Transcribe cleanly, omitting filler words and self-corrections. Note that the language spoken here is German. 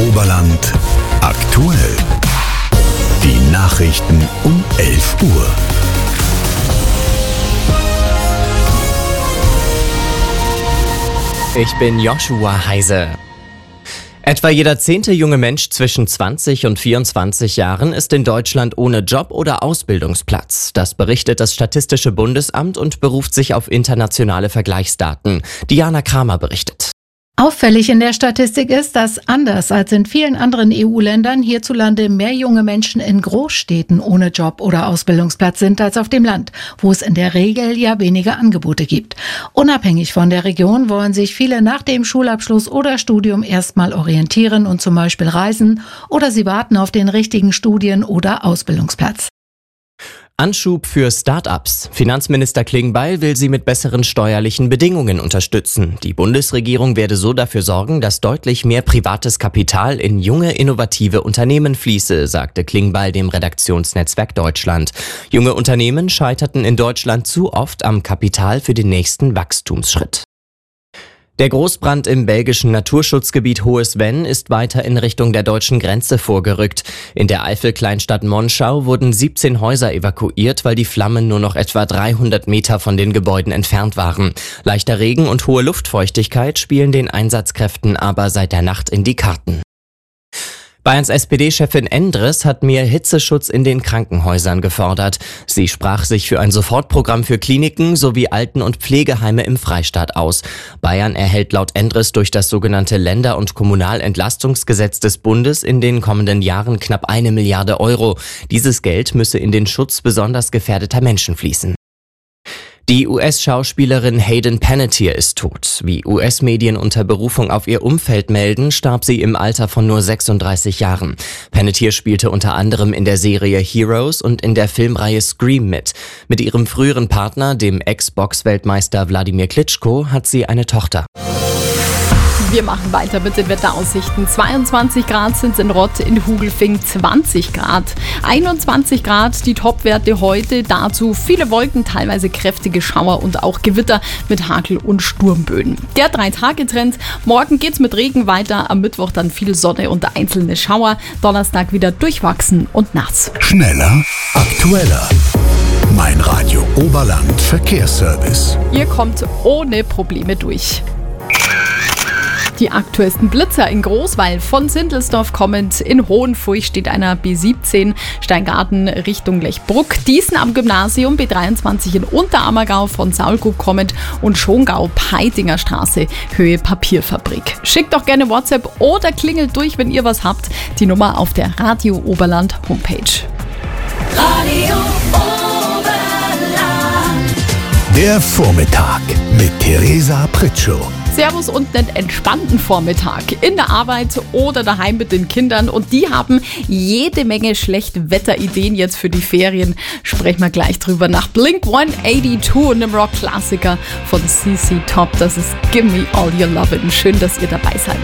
Oberland aktuell. Die Nachrichten um 11 Uhr. Ich bin Joshua Heise. Etwa jeder 10. junge Mensch zwischen 20 und 24 Jahren ist in Deutschland ohne Job oder Ausbildungsplatz. Das berichtet das Statistische Bundesamt und beruft sich auf internationale Vergleichsdaten. Diana Kramer berichtet. Auffällig in der Statistik ist, dass anders als in vielen anderen EU-Ländern hierzulande mehr junge Menschen in Großstädten ohne Job oder Ausbildungsplatz sind als auf dem Land, wo es in der Regel ja weniger Angebote gibt. Unabhängig von der Region wollen sich viele nach dem Schulabschluss oder Studium erstmal orientieren und zum Beispiel reisen, oder sie warten auf den richtigen Studien- oder Ausbildungsplatz. Anschub für Start-ups. Finanzminister Klingbeil will sie mit besseren steuerlichen Bedingungen unterstützen. Die Bundesregierung werde so dafür sorgen, dass deutlich mehr privates Kapital in junge, innovative Unternehmen fließe, sagte Klingbeil dem Redaktionsnetzwerk Deutschland. Junge Unternehmen scheiterten in Deutschland zu oft am Kapital für den nächsten Wachstumsschritt. Der Großbrand im belgischen Naturschutzgebiet Hohes Venn ist weiter in Richtung der deutschen Grenze vorgerückt. In der Eifel-Kleinstadt Monschau wurden 17 Häuser evakuiert, weil die Flammen nur noch etwa 300 Meter von den Gebäuden entfernt waren. Leichter Regen und hohe Luftfeuchtigkeit spielen den Einsatzkräften aber seit der Nacht in die Karten. Bayerns SPD-Chefin Endres hat mehr Hitzeschutz in den Krankenhäusern gefordert. Sie sprach sich für ein Sofortprogramm für Kliniken sowie Alten- und Pflegeheime im Freistaat aus. Bayern erhält laut Endres durch das sogenannte Länder- und Kommunalentlastungsgesetz des Bundes in den kommenden Jahren knapp 1 Milliarde Euro. Dieses Geld müsse in den Schutz besonders gefährdeter Menschen fließen. Die US-Schauspielerin Hayden Panettiere ist tot. Wie US-Medien unter Berufung auf ihr Umfeld melden, starb sie im Alter von nur 36 Jahren. Panettiere spielte unter anderem in der Serie Heroes und in der Filmreihe Scream mit. Mit ihrem früheren Partner, dem Ex-Box-Weltmeister Wladimir Klitschko, hat sie eine Tochter. Wir machen weiter mit den Wetteraussichten. 22 Grad sind es in Rott, in Hugelfing 20 Grad. 21 Grad die Topwerte heute. Dazu viele Wolken, teilweise kräftige Schauer und auch Gewitter mit Hagel- und Sturmböen. Der 3-Tage-Trend. Morgen geht's mit Regen weiter. Am Mittwoch dann viel Sonne und einzelne Schauer. Donnerstag wieder durchwachsen und nass. Schneller, aktueller. Mein Radio Oberland Verkehrsservice. Ihr kommt ohne Probleme durch. Die aktuellsten Blitzer in Großwall von Sindelsdorf kommend. In Hohenfurch steht einer B17, Steingarten Richtung Lechbruck. Diesen am Gymnasium, B23 in Unterammergau von Saulgrub kommend und Schongau, Peitinger Straße, Höhe Papierfabrik. Schickt doch gerne WhatsApp oder klingelt durch, wenn ihr was habt. Die Nummer auf der Radio Oberland Homepage. Radio Oberland. Der Vormittag mit Theresa Pritschow. Servus und einen entspannten Vormittag in der Arbeit oder daheim mit den Kindern, und die haben jede Menge Schlechtwetterideen jetzt für die Ferien. Sprechen wir gleich drüber nach Blink 182 und einem Rock-Klassiker von CC Top. Das ist Gimme All Your Lovin'. Schön, dass ihr dabei seid.